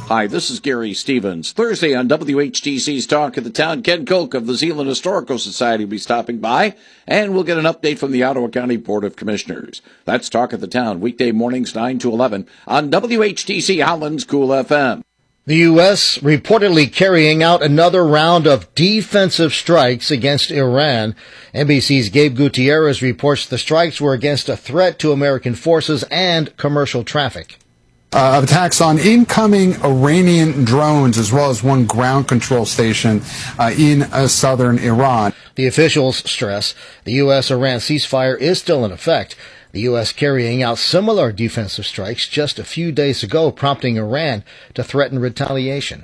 Hi, this is Gary Stevens. Thursday on WHTC's Talk of the Town, Ken Koch of the Zeeland Historical Society will be stopping by, and we'll get an update from the Ottawa County Board of Commissioners. That's Talk of the Town, weekday mornings 9 to 11 on WHTC Holland's Cool FM. The U.S. reportedly carrying out another round of defensive strikes against Iran. NBC's Gabe Gutierrez reports the strikes were against a threat to American forces and commercial traffic. Attacks on incoming Iranian drones as well as one ground control station in southern Iran. The officials stress the U.S.-Iran ceasefire is still in effect. The U.S. carrying out similar defensive strikes just a few days ago, prompting Iran to threaten retaliation.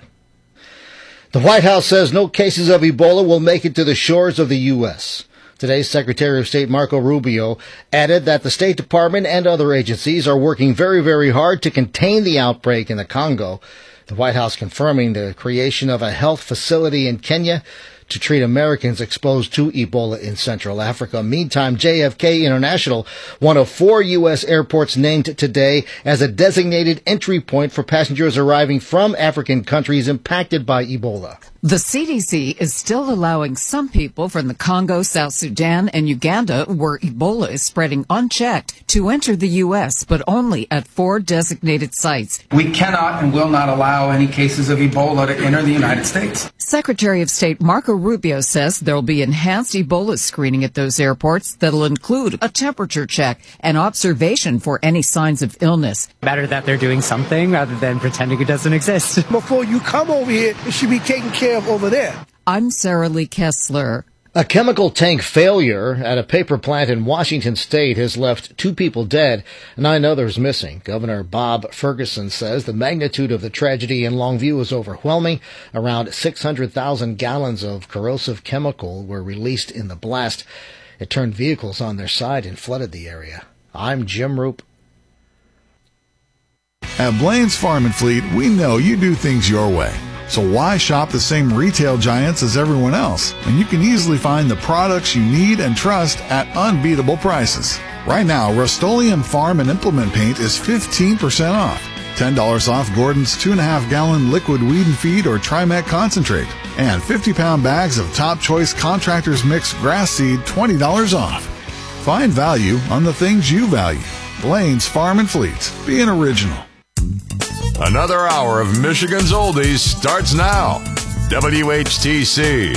The White House says no cases of Ebola will make it to the shores of the U.S. Today's Secretary of State Marco Rubio added that the State Department and other agencies are working very, very hard to contain the outbreak in the Congo. The White House confirming the creation of a health facility in Kenya to treat Americans exposed to Ebola in Central Africa. Meantime, JFK International, one of 4 U.S. airports named today as a designated entry point for passengers arriving from African countries impacted by Ebola. The CDC is still allowing some people from the Congo, South Sudan, and Uganda, where Ebola is spreading unchecked, to enter the U.S., but only at 4 designated sites. We cannot and will not allow any cases of Ebola to enter the United States. Secretary of State Marco Rubio says there will be enhanced Ebola screening at those airports that will include a temperature check and observation for any signs of illness. Better that they're doing something rather than pretending it doesn't exist. Before you come over here, it should be taken care of over there. I'm Sarah Lee Kessler. A chemical tank failure at a paper plant in Washington State has left 2 people dead, 9 others missing. Governor Bob Ferguson says the magnitude of the tragedy in Longview is overwhelming. Around 600,000 gallons of corrosive chemical were released in the blast. It turned vehicles on their side and flooded the area. I'm Jim Roop. At Blaine's Farm and Fleet, we know you do things your way. So why shop the same retail giants as everyone else when you can easily find the products you need and trust at unbeatable prices? Right now, Rust-Oleum Farm and Implement Paint is 15% off. $10 off Gordon's 2.5-gallon liquid weed and feed or Trimet concentrate. And 50-pound bags of Top Choice Contractors Mix grass seed, $20 off. Find value on the things you value. Blaine's Farm and Fleet. Be an original. Another hour of Michigan's Oldies starts now. WHTC.